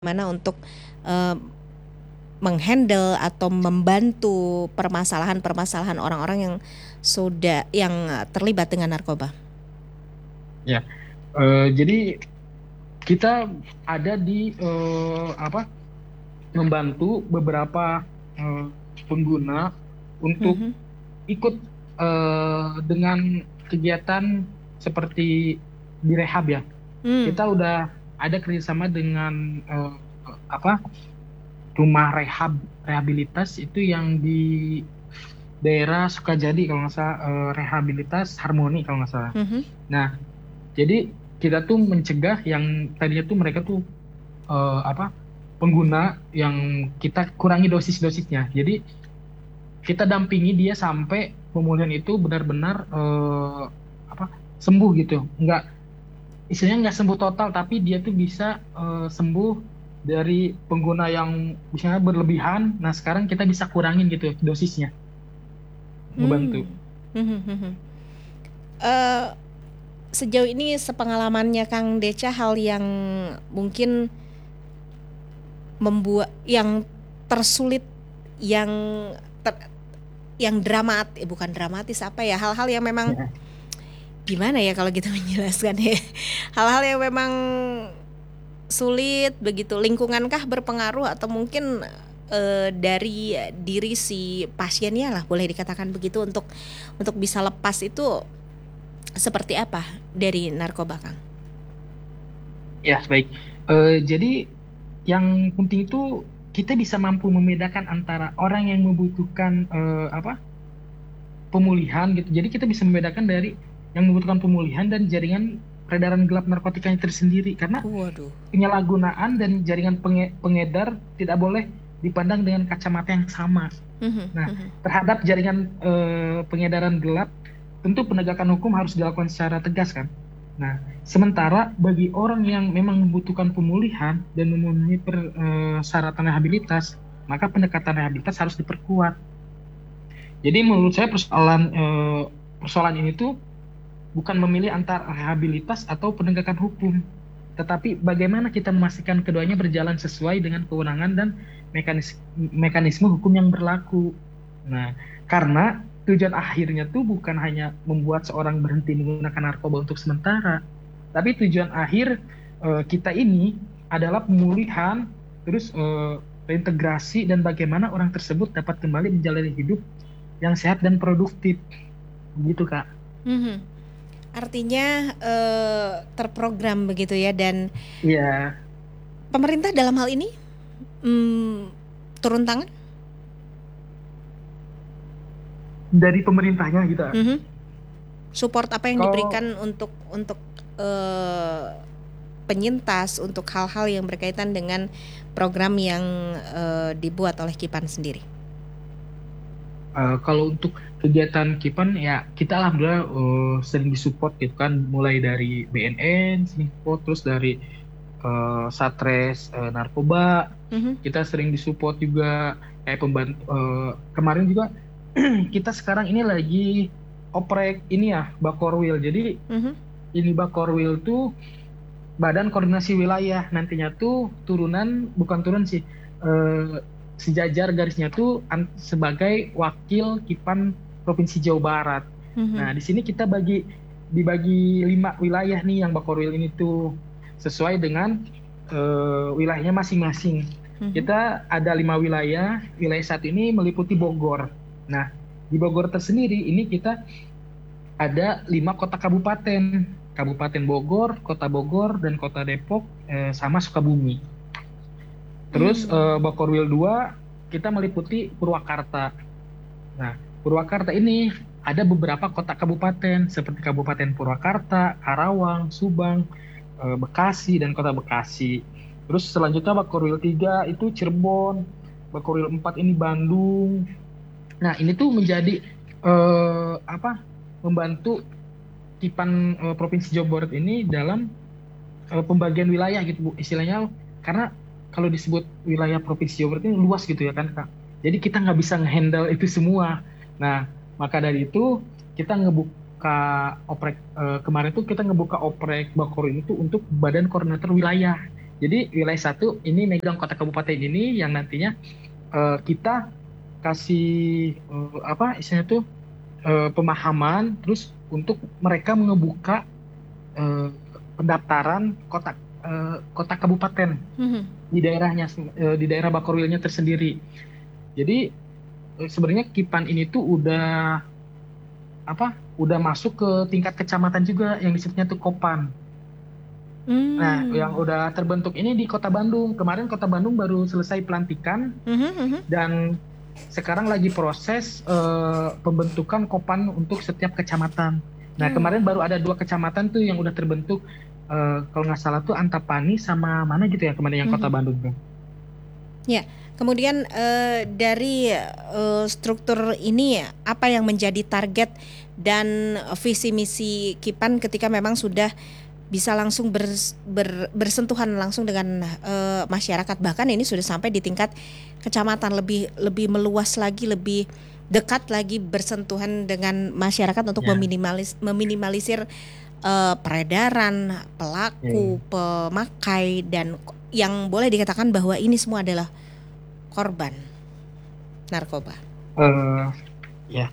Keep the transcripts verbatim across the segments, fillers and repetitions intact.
Mana untuk uh, menghandle atau membantu permasalahan-permasalahan orang-orang yang sudah yang terlibat dengan narkoba. Ya, eh, jadi kita ada di eh, apa membantu beberapa eh, pengguna untuk Mm-hmm. ikut eh, dengan kegiatan seperti di rehab ya. Mm. Kita udah ada kerjasama dengan eh, apa rumah rehab rehabilitas itu yang di daerah Sukajadi kalau nggak salah, eh, rehabilitas Harmoni kalau nggak salah. Mm-hmm. Nah, jadi kita tuh mencegah yang tadinya tuh mereka tuh eh, apa pengguna yang kita kurangi dosis-dosisnya. Jadi kita dampingi dia sampai pemulihan itu benar-benar eh, apa sembuh gitu. Nggak istilahnya nggak sembuh total, tapi dia tuh bisa eh, sembuh dari pengguna yang misalnya berlebihan. Nah, sekarang kita bisa kurangin gitu dosisnya, Mm. ngebantu. Mm-hmm. Uh, sejauh ini sepengalamannya Kang Deca, hal yang mungkin membuat yang tersulit, yang ter, yang dramatis, bukan dramatis apa ya, hal-hal yang memang Ya. gimana ya kalau gitu menjelaskan ya, hal-hal yang memang sulit begitu, lingkungankah berpengaruh atau mungkin uh, dari diri si pasiennya lah, boleh dikatakan begitu, untuk untuk bisa lepas itu seperti apa dari narkoba, Kang? Ya, baik. Eh, jadi yang penting itu kita bisa mampu membedakan antara orang yang membutuhkan eh, apa pemulihan gitu. Jadi kita bisa membedakan dari yang membutuhkan pemulihan dan jaringan peredaran gelap narkotikanya tersendiri. Karena Waduh. penyalahgunaan dan jaringan penge- pengedar tidak boleh dipandang dengan kacamata yang sama. Mhm, Nah, mhm. terhadap jaringan eh, pengedaran gelap, tentu penegakan hukum harus dilakukan secara tegas kan. Nah, sementara bagi orang yang memang membutuhkan pemulihan dan memenuhi persyaratan rehabilitas, maka pendekatan rehabilitas harus diperkuat. Jadi menurut saya persoalan eh, persoalan ini tuh bukan memilih antara rehabilitas atau penegakan hukum, tetapi bagaimana kita memastikan keduanya berjalan sesuai dengan kewenangan dan mekanis- mekanisme hukum yang berlaku. Nah, karena tujuan akhirnya tuh bukan hanya membuat seorang berhenti menggunakan narkoba untuk sementara, tapi tujuan akhir eh, kita ini adalah pemulihan, terus eh, reintegrasi dan bagaimana orang tersebut dapat kembali menjalani hidup yang sehat dan produktif. Gitu, Kak. Mhm. Artinya eh, terprogram begitu ya, dan Iya, pemerintah dalam hal ini mm, turun tangan. dari pemerintahnya gitu. Mhm. Support apa yang Kalau diberikan untuk untuk eh, penyintas, untuk hal-hal yang berkaitan dengan program yang eh, dibuat oleh Kipan sendiri. eh, kalau untuk kegiatan Kipan ya kita alhamdulillah eh, sering disupport gitu kan, mulai dari B N N sering support, terus dari eh, Satres eh, narkoba Mhm. kita sering disupport juga, kayak pembantu eh, kemarin juga kita sekarang ini lagi oprek ini ya Bakorwil. Jadi Mhm. ini Bakorwil tuh Badan Koordinasi Wilayah, nantinya tuh turunan, bukan turun sih, eh, sejajar garisnya tuh an- sebagai wakil Kipan Provinsi Jawa Barat. Mhm. Nah, di sini kita bagi dibagi lima wilayah nih yang Bakorwil ini tuh sesuai dengan eh, wilayahnya masing-masing. Mhm. Kita ada lima wilayah. Wilayah satu ini meliputi Bogor. Nah, di Bogor tersendiri ini kita ada lima kota kabupaten. Kabupaten Bogor, Kota Bogor, dan Kota Depok, eh, sama Sukabumi. Terus eh, Hmm. Bakorwil dua kita meliputi Purwakarta. Nah, Purwakarta ini ada beberapa kota kabupaten seperti Kabupaten Purwakarta, Karawang, Subang, eh, Bekasi, dan Kota Bekasi. Terus selanjutnya Bakorwil tiga itu Cirebon, Bakorwil empat ini Bandung. Nah, ini tuh menjadi eh, apa? Membantu Kipan eh, Provinsi Jawa Barat ini dalam eh, pembagian wilayah gitu Bu, istilahnya, karena kalau disebut wilayah Provinsi Jawa Barat ini luas gitu ya kan Kak. Jadi kita nggak bisa ngehandle itu semua. Nah, maka dari itu kita ngebuka oprek eh, kemarin tuh kita ngebuka oprek Bakor ini tuh untuk Badan Koordinator Wilayah. Jadi wilayah satu ini megang kota kabupaten ini yang nantinya uh, kita kasih uh, apa istilahnya tuh uh, pemahaman, terus untuk mereka mengebuka uh, pendaftaran kota uh, kota kabupaten Mhm. di daerahnya uh, di daerah Bakorwilnya tersendiri. Jadi uh, sebenarnya Kipan ini tuh udah apa? Udah masuk ke tingkat kecamatan juga yang disebutnya tuh Kopan. Nah, yang Hmm. udah terbentuk ini di Kota Bandung. Kemarin Kota Bandung baru selesai pelantikan Mhm, mhm. dan sekarang lagi proses eh, pembentukan Kopan untuk setiap kecamatan. Nah, Oh. kemarin baru ada dua kecamatan tuh yang udah terbentuk. Eh, kalau nggak salah tuh Antapani sama mana gitu ya kemarin yang Kota Mhm. Bandung tuh. Ya, kemudian eh, dari eh, struktur ini apa yang menjadi target dan visi misi Kipan ketika memang sudah bisa langsung bers- ber- bersentuhan langsung dengan eh, masyarakat, bahkan ini sudah sampai di tingkat kecamatan, lebih lebih meluas lagi, lebih dekat lagi bersentuhan dengan masyarakat untuk Ya, meminimalis meminimalisir eh, peredaran, ya, ya. pelaku, pemakai, dan ko- yang boleh dikatakan bahwa ini semua adalah korban narkoba. Eh, ya,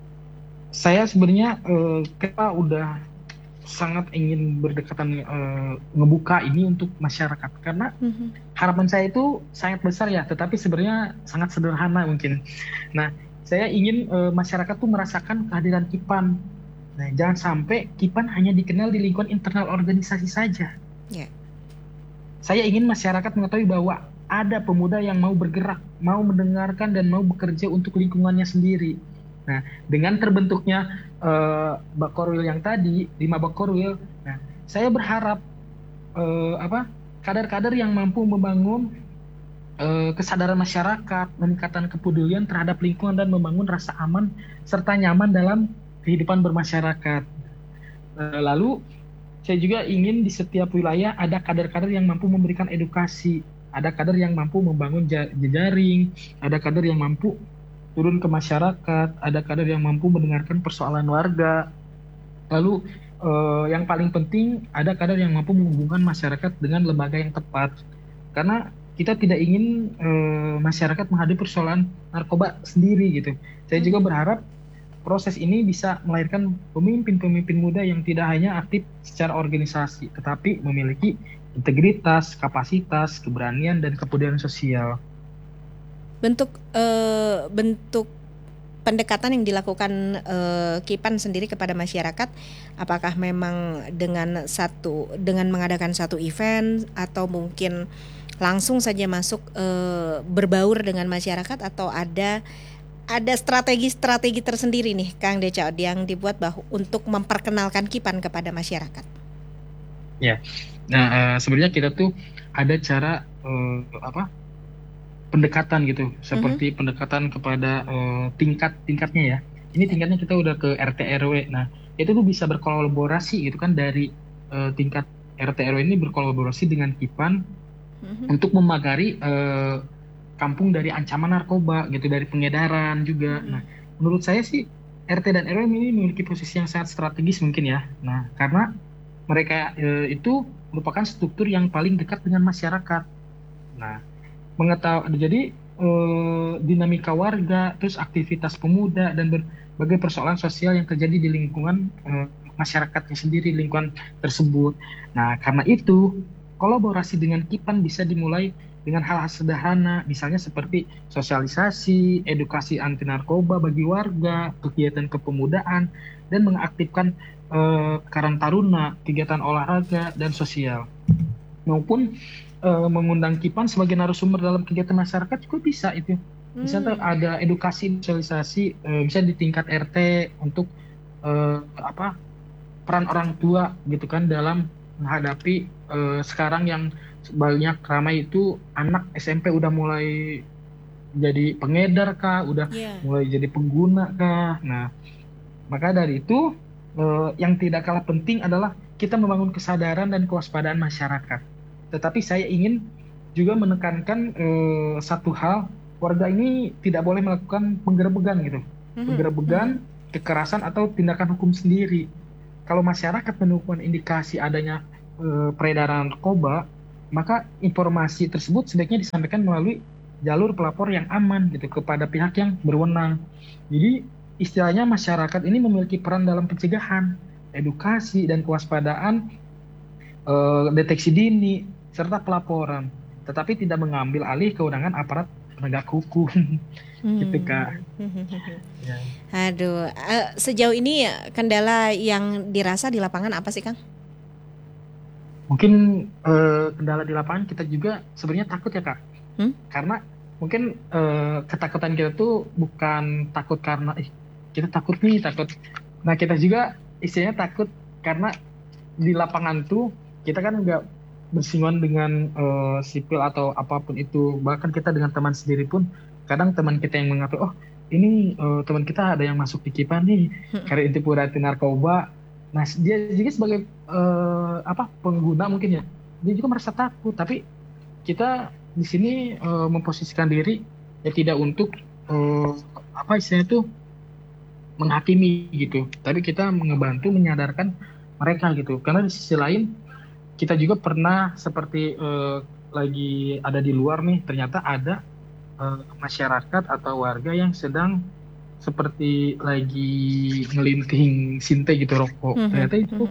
saya sebenarnya eh, kita udah sangat ingin berdekatan eh, ngebuka ini untuk masyarakat karena Mhm. harapan saya itu sangat besar ya, tetapi sebenarnya sangat sederhana mungkin. Nah, saya ingin eh, masyarakat tuh merasakan kehadiran Kipan. Nah, jangan sampai Kipan hanya dikenal di lingkungan internal organisasi saja. Ya. Saya ingin masyarakat mengetahui bahwa ada pemuda yang mau bergerak, mau mendengarkan dan mau bekerja untuk lingkungannya sendiri. Nah, dengan terbentuknya eh, Bakorwil yang tadi, lima Bakorwil, nah, saya berharap eh, apa kader-kader yang mampu membangun eh, kesadaran masyarakat, meningkatkan kepedulian terhadap lingkungan dan membangun rasa aman serta nyaman dalam kehidupan bermasyarakat. Eh, lalu saya juga ingin di setiap wilayah ada kader-kader yang mampu memberikan edukasi, ada kader yang mampu membangun ja- jejaring, ada kader yang mampu turun ke masyarakat, ada kader yang mampu mendengarkan persoalan warga. Lalu eh, yang paling penting ada kader yang mampu menghubungkan masyarakat dengan lembaga yang tepat. Karena kita tidak ingin eh, masyarakat menghadapi persoalan narkoba sendiri gitu. Saya juga Mhm. berharap proses ini bisa melahirkan pemimpin-pemimpin muda yang tidak hanya aktif secara organisasi, tetapi memiliki integritas, kapasitas, keberanian, dan kepedulian sosial. Bentuk eh, bentuk pendekatan yang dilakukan eh, Kipan sendiri kepada masyarakat, apakah memang dengan satu dengan mengadakan satu event atau mungkin langsung saja masuk eh, berbaur dengan masyarakat, atau ada ada strategi-strategi tersendiri nih Kang Deca yang dibuat bahwa untuk memperkenalkan Kipan kepada masyarakat. Ya, nah eh, sebenarnya kita tuh ada cara eh, apa pendekatan gitu, Mhm. seperti pendekatan kepada eh, tingkat-tingkatnya ya. Ini Ya. tingkatnya kita udah ke R T R W. Nah, itu tuh bisa berkolaborasi gitu kan dari eh, tingkat R T R W ini berkolaborasi dengan Kipan Mhm. untuk memagari eh, kampung dari ancaman narkoba gitu, dari pengedaran juga. Nah, Mhm. menurut saya sih R T dan R W ini memiliki posisi yang sangat strategis mungkin ya. Nah, karena mereka eh, itu merupakan struktur yang paling dekat dengan masyarakat. Nah, mengetahui jadi eh, dinamika warga, terus aktivitas pemuda dan berbagai persoalan sosial yang terjadi di lingkungan eh, masyarakatnya sendiri, lingkungan tersebut. Nah, karena itu kolaborasi dengan Kipan bisa dimulai dengan hal-hal sederhana, misalnya seperti sosialisasi, edukasi anti narkoba bagi warga, kegiatan kepemudaan, dan mengaktifkan eh, Karang Taruna, kegiatan olahraga dan sosial, maupun eh, mengundang Kipan sebagai narasumber dalam kegiatan masyarakat juga bisa itu. Misalnya Hmm. ada edukasi, sosialisasi, eh, bisa di tingkat R T untuk eh, apa peran orang tua gitu kan dalam menghadapi eh, sekarang yang banyak ramai itu anak S M P udah mulai jadi pengedar kah, udah Ya. mulai jadi pengguna kah. Nah, maka dari itu eh, yang tidak kalah penting adalah kita membangun kesadaran dan kewaspadaan masyarakat. Tetapi saya ingin juga menekankan eh, satu hal, warga ini tidak boleh melakukan penggerebekan gitu. Mhm. Mhm. Penggerebekan, kekerasan atau tindakan hukum sendiri. Kalau masyarakat menemukan indikasi adanya eh, peredaran narkoba, maka informasi tersebut sebaiknya disampaikan melalui jalur pelapor yang aman gitu kepada pihak yang berwenang. Jadi istilahnya masyarakat ini memiliki peran dalam pencegahan, edukasi dan kewaspadaan, eh, deteksi dini serta pelaporan, tetapi tidak mengambil alih kewenangan aparat penegak hukum. Gitu Kak. Hmm. Ya. Aduh, eh, sejauh ini kendala yang dirasa di lapangan apa sih Kang? Mungkin eh, kendala di lapangan kita juga sebenarnya takut ya Kak. Hmm? Karena mungkin eh, ketakutan kita tuh bukan takut karena ih, kita takut nih takut. Nah kita juga istilahnya takut karena di lapangan tuh kita kan nggak bersinggungan dengan eh, sipil atau apapun itu. Bahkan kita dengan teman sendiri pun kadang teman kita yang mengatakan, oh ini eh, teman kita ada yang masuk di Kipan nih karena inti purati narkoba. Nah dia juga sebagai eh, apa pengguna mungkin ya, dia juga merasa takut. Tapi kita di sini eh, memposisikan diri ya tidak untuk eh, apa istilahnya tuh menghakimi gitu, tapi kita ngebantu menyadarkan mereka gitu. Karena di sisi lain kita juga pernah seperti eh, lagi ada di luar nih, ternyata ada eh, masyarakat atau warga yang sedang seperti lagi ngelinting sinte gitu rokok. Ternyata itu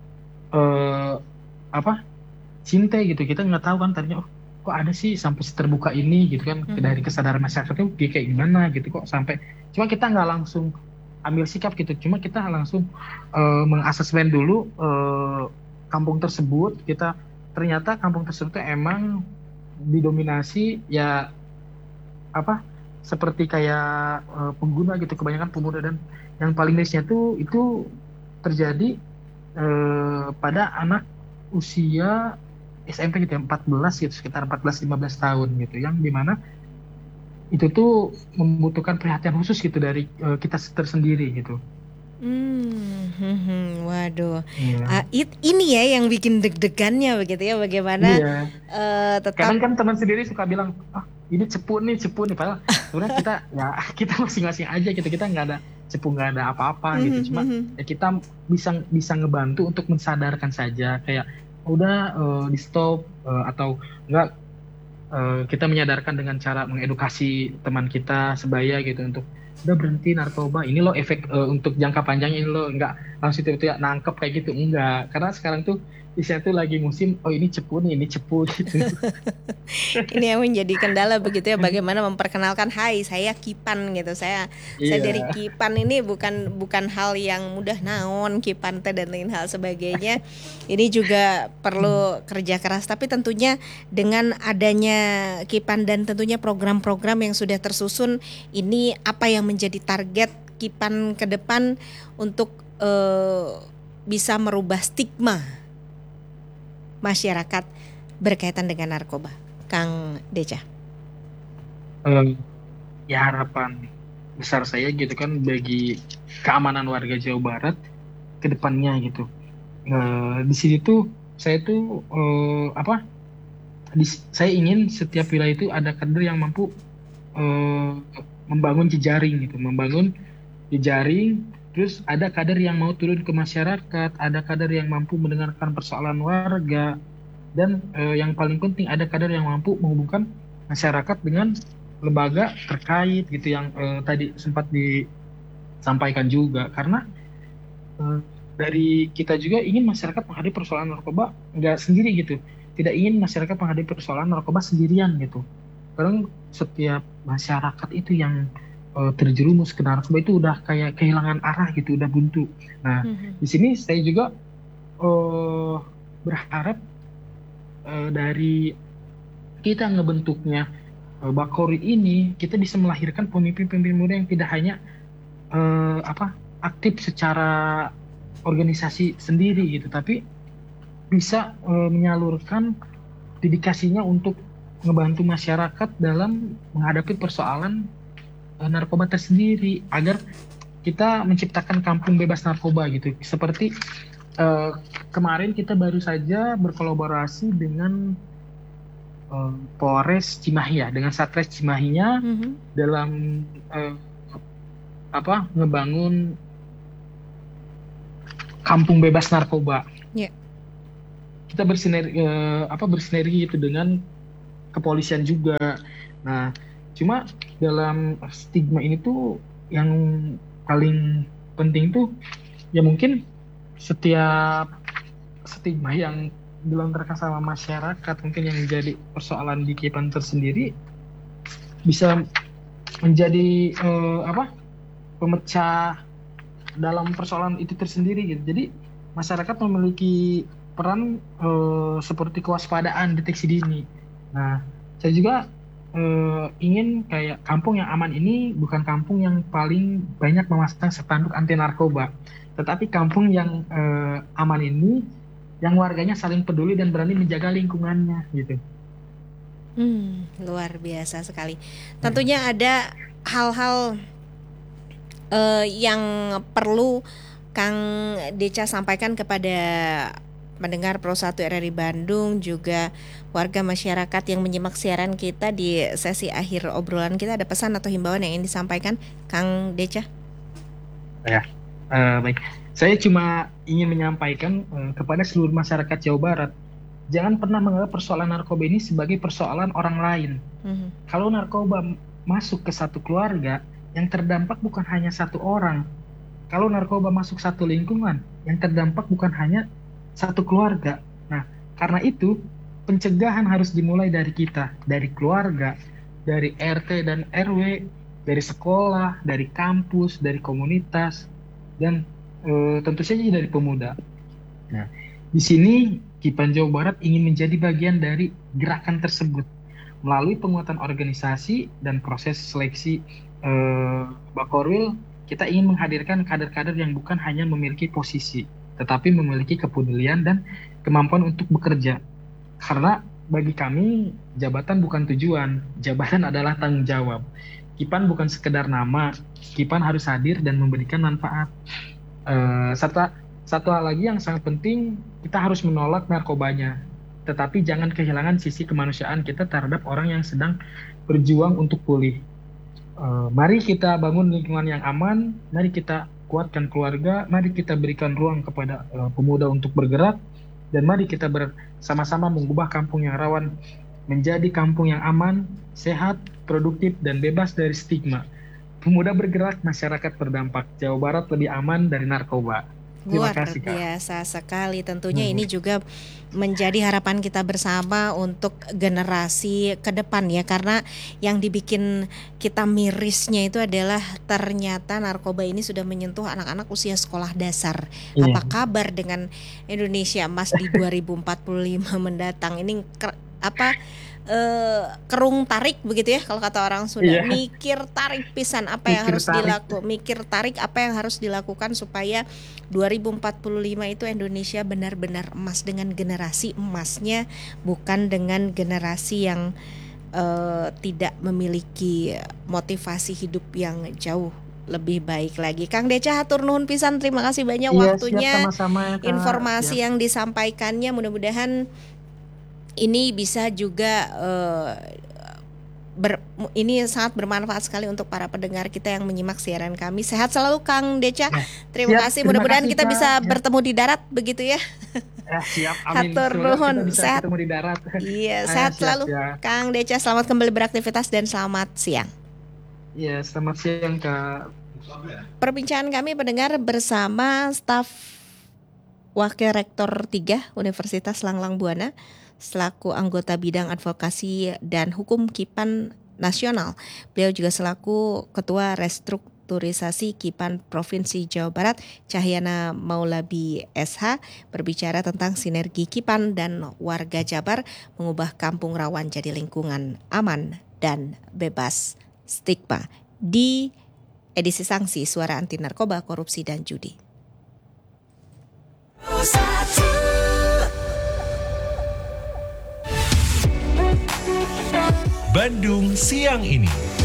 eh, apa sinte gitu, kita nggak tahu kan tadinya, oh kok ada sih sampai terbuka ini gitu kan. Dari kesadaran masyarakatnya dia kayak gimana gitu kok sampai, cuma kita nggak langsung ambil sikap gitu, cuma kita langsung eh, mengasesmen dulu eh, kampung tersebut. Kita ternyata kampung tersebut tuh emang didominasi ya apa seperti kayak eh, pengguna gitu, kebanyakan pemuda. Dan yang paling mirisnya tuh itu terjadi eh, pada anak usia S M P gitu ya, empat belas gitu, sekitar empat belas lima belas tahun gitu, yang dimana itu tuh membutuhkan perhatian khusus gitu dari eh, kita tersendiri gitu. Hmm, hmm, hmm, waduh, Iya. Ah, it- ini ya yang bikin deg-degannya begitu ya, bagaimana Iya. eh, tetap Kadang kan teman sendiri suka bilang, ah ini cepu nih, cepu nih. Padahal sebenarnya kita ya kita masing-masing aja gitu. Kita nggak ada cepu, nggak ada apa-apa gitu. Cuma ya kita bisa bisa ngebantu untuk mensadarkan saja. Kayak udah eh, di stop eh, atau enggak, eh, kita menyadarkan dengan cara mengedukasi teman kita sebaya gitu untuk udah berhenti narkoba. Ini loh efek eh, untuk jangka panjang ini loh, nggak langsung itu ya nangkep kayak gitu, enggak. Karena sekarang tuh isinya tuh lagi musim, oh ini cepu nih, ini cepu gitu. ini yang menjadi kendala begitu ya, bagaimana memperkenalkan, hai saya Kipan gitu, saya saya dari Iya. Kipan. Ini bukan bukan hal yang mudah, naon Kipan teh dan lain hal sebagainya. Ini juga perlu kerja keras, tapi tentunya dengan adanya Kipan dan tentunya program-program yang sudah tersusun, ini apa yang menjadi target Kipan ke depan untuk eh, bisa merubah stigma masyarakat berkaitan dengan narkoba, Kang Deca? Eh, ya harapan besar saya gitu kan bagi keamanan warga Jawa Barat ke depannya gitu. Eh, di sini tuh saya tuh eh, apa? di- saya ingin setiap wilayah itu ada kader yang mampu eh, membangun jejaring gitu, membangun jejaring. Terus ada kader yang mau turun ke masyarakat, ada kader yang mampu mendengarkan persoalan warga, dan eh, yang paling penting ada kader yang mampu menghubungkan masyarakat dengan lembaga terkait gitu, yang eh, tadi sempat disampaikan juga. Karena eh, dari kita juga ingin masyarakat menghadapi persoalan narkoba nggak sendiri gitu, tidak ingin masyarakat menghadapi persoalan narkoba sendirian gitu. Kadang setiap masyarakat itu yang eh, terjerumus ke narkoba itu udah kayak kehilangan arah gitu, udah buntu. Nah, di sini saya juga eh, berharap eh, dari kita ngebentuknya eh, Bakori ini, kita bisa melahirkan pemimpin-pemimpin muda yang tidak hanya eh, apa aktif secara organisasi sendiri gitu, tapi bisa eh, menyalurkan dedikasinya untuk ngebantu masyarakat dalam menghadapi persoalan eh, narkoba tersendiri, agar kita menciptakan kampung bebas narkoba gitu. Seperti eh, kemarin kita baru saja berkolaborasi dengan eh, Polres Cimahi ya, dengan Satres Cimahinya dalam eh, apa ngebangun kampung bebas narkoba. Ya. kita bersinergi eh, apa bersinergi itu dengan kepolisian juga. Nah, cuma dalam stigma ini tuh yang paling penting tuh ya mungkin setiap stigma yang dilontarkan sama masyarakat mungkin yang menjadi persoalan di Kipan tersendiri bisa menjadi eh, apa pemecah dalam persoalan itu tersendiri gitu. Jadi masyarakat memiliki peran eh, seperti kewaspadaan deteksi dini. Nah, saya juga eh, ingin kayak kampung yang aman ini bukan kampung yang paling banyak memasang spanduk anti narkoba, tetapi kampung yang eh, aman ini yang warganya saling peduli dan berani menjaga lingkungannya gitu. Hmm, luar biasa sekali. Tentunya ada hal-hal uh, yang perlu Kang Deca sampaikan kepada mendengar Pro satu R R I Bandung, juga warga masyarakat yang menyimak siaran kita di sesi akhir obrolan kita. Ada pesan atau himbauan yang ingin disampaikan, Kang Deca? Ya, uh, baik. Saya cuma ingin menyampaikan uh, kepada seluruh masyarakat Jawa Barat, jangan pernah menganggap persoalan narkoba ini sebagai persoalan orang lain. Mm-hmm. Kalau narkoba masuk ke satu keluarga, yang terdampak bukan hanya satu orang. Kalau narkoba masuk satu lingkungan, yang terdampak bukan hanya satu keluarga. Nah, karena itu pencegahan harus dimulai dari kita, dari keluarga, dari R T dan R W, dari sekolah, dari kampus, dari komunitas, dan e, tentu saja dari pemuda. Nah, di sini Kipan Jawa Barat ingin menjadi bagian dari gerakan tersebut melalui penguatan organisasi dan proses seleksi e, Bakorwil. Kita ingin menghadirkan kader-kader yang bukan hanya memiliki posisi, tetapi memiliki kepedulian dan kemampuan untuk bekerja. Karena bagi kami, jabatan bukan tujuan, jabatan adalah tanggung jawab. Kipan bukan sekedar nama, Kipan harus hadir dan memberikan manfaat. Uh, serta satu hal lagi yang sangat penting, kita harus menolak narkobanya. Tetapi jangan kehilangan sisi kemanusiaan kita terhadap orang yang sedang berjuang untuk pulih. Uh, mari kita bangun lingkungan yang aman, mari kita kuatkan keluarga, mari kita berikan ruang kepada uh, pemuda untuk bergerak, dan mari kita bersama-sama mengubah kampung yang rawan menjadi kampung yang aman, sehat, produktif, dan bebas dari stigma. Pemuda bergerak, masyarakat berdampak. Jawa Barat lebih aman dari narkoba. Terima Luar kasih, Kak. biasa sekali. Tentunya hmm. ini juga menjadi harapan kita bersama untuk generasi ke depan ya, karena yang dibikin kita mirisnya itu adalah ternyata narkoba ini sudah menyentuh anak-anak usia sekolah dasar. Yeah. Apa kabar dengan Indonesia Emas di dua ribu empat puluh lima mendatang? Ini apa Uh, kerung tarik begitu ya kalau kata orang Sunda. Yeah. Mikir tarik pisan apa yang mikir harus dilakukan, mikir tarik apa yang harus dilakukan supaya dua ribu empat puluh lima itu Indonesia benar-benar emas, dengan generasi emasnya, bukan dengan generasi yang uh, tidak memiliki motivasi hidup yang jauh lebih baik lagi. Kang Deca hatur nuhun pisan, terima kasih banyak yeah, waktunya, siap, sama-sama, ya, informasi siap. Yang disampaikannya, mudah-mudahan ini bisa juga uh, ber, ini sangat bermanfaat sekali untuk para pendengar kita yang menyimak siaran kami. Sehat selalu Kang Deca. Terima siap, kasih. Terima mudah-mudahan kasih, kita Kak. Bisa ya. Bertemu di darat begitu ya. Ya siap. Amin. Hatur nuhun. Sehat. Ketemu di darat. Iya, sehat siap, selalu ya. Kang Deca. Selamat kembali beraktivitas dan selamat siang. Iya, selamat siang Kak. Perbincangan kami pendengar bersama staf Wakil Rektor tiga Universitas Langlang Buana selaku anggota bidang advokasi dan hukum Kipan Nasional. Beliau juga selaku Ketua Restrukturisasi Kipan Provinsi Jawa Barat, Cahyana Maulabi S H, berbicara tentang sinergi Kipan dan warga Jabar mengubah kampung rawan jadi lingkungan aman dan bebas stigma di edisi sanksi Suara Anti Narkoba, Korupsi dan Judi. Bandung siang ini.